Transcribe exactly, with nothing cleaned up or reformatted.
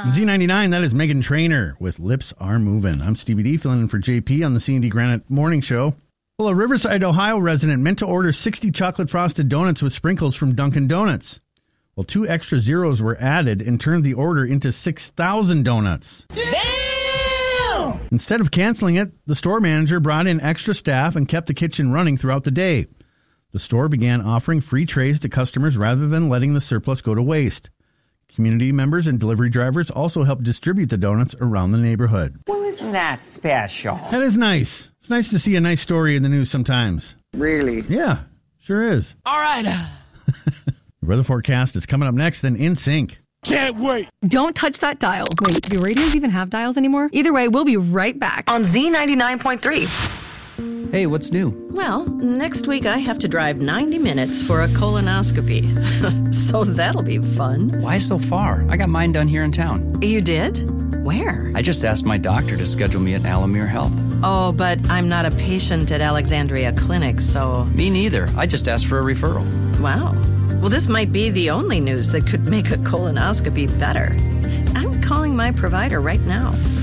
Z ninety-nine, that is Meghan Trainor with Lips Are Moving. I'm Stevie D, filling in for J P on the C and D Granite Morning Show. Well, a Riverside, Ohio resident meant to order sixty chocolate frosted donuts with sprinkles from Dunkin' Donuts. Well, two extra zeros were added and turned the order into six thousand donuts. Damn! Instead of canceling it, the store manager brought in extra staff and kept the kitchen running throughout the day. The store began offering free trays to customers rather than letting the surplus go to waste. Community members and delivery drivers also helped distribute the donuts around the neighborhood. Well, isn't that special? That is nice. It's nice to see a nice story in the news sometimes. Really? Yeah, sure is. All right. The weather forecast is coming up next, then In Sync. Can't wait. Don't touch that dial. Wait, do radios even have dials anymore? Either way, we'll be right back on Z ninety-nine point three. Hey, what's new? Well, next week I have to drive ninety minutes for a colonoscopy. So that'll be fun. Why so far? I got mine done here in town. You did? Where? I just asked my doctor to schedule me at Alamere Health. Oh, but I'm not a patient at Alexandria Clinic, so... Me neither. I just asked for a referral. Wow. Well, this might be the only news that could make a colonoscopy better. I'm calling my provider right now.